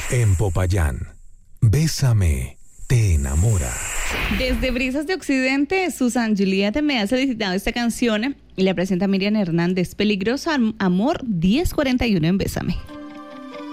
En Popayán, Bésame, te enamora. Desde Brisas de Occidente, Susan Juliette me ha solicitado esta canción y la presenta Miriam Hernández. Peligroso amor 1041 en Bésame.